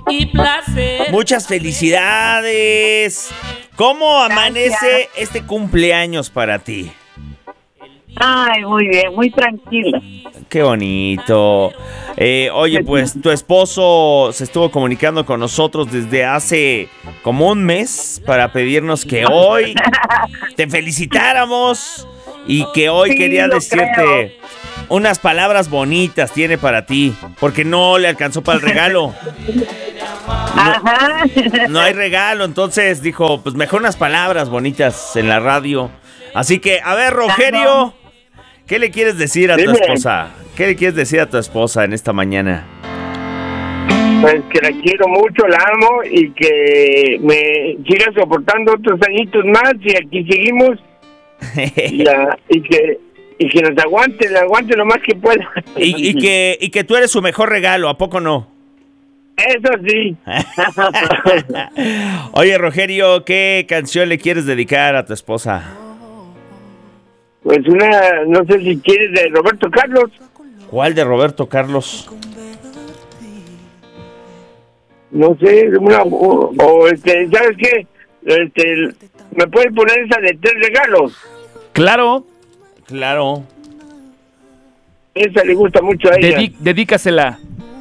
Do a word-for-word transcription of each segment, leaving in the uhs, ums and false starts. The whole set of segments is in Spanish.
y placer. Muchas felicidades. ¿Cómo amanece Gracias. este cumpleaños para ti? Ay, muy bien, muy tranquila. Qué bonito. Eh, oye, pues tu esposo se estuvo comunicando con nosotros desde hace como un mes para pedirnos que hoy te felicitáramos y que hoy Sí, quería lo decirte creo. unas palabras bonitas tiene para ti, porque no le alcanzó para el regalo. Ajá. No hay regalo, entonces dijo, pues mejor unas palabras bonitas en la radio. Así que, a ver, Rogerio, ¿qué le quieres decir a tu Dime. esposa? ¿Qué le quieres decir a tu esposa en esta mañana? Pues que la quiero mucho, la amo y que me siga soportando otros añitos más y aquí seguimos y, la- y que y que nos aguante, la aguante lo más que pueda. Y, y que, y que tú eres su mejor regalo, ¿a poco no? Eso sí. Oye, Rogerio, ¿qué canción le quieres dedicar a tu esposa? Pues una, no sé si quieres, de Roberto Carlos. ¿Cuál de Roberto Carlos? No sé, una, o, o, este, ¿sabes qué? Este, me puedes poner esa de tres regalos. Claro, Claro. Esa le gusta mucho a ella. dedi- dedícasela.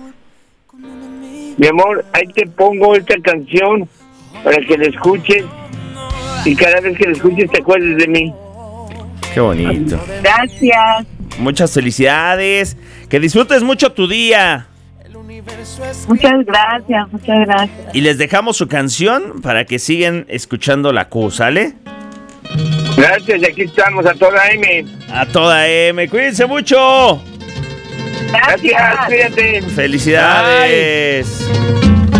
Mi amor, ahí te pongo esta canción para que la escuches y cada vez que la escuches te acuerdes de mí. Qué bonito. Gracias. Muchas felicidades. Que disfrutes mucho tu día. Muchas gracias, muchas gracias. Y les dejamos su canción para que sigan escuchando la Q, ¿sale? Gracias, y aquí estamos a toda M. A toda M. Cuídense mucho. Gracias, cuídate. Felicidades.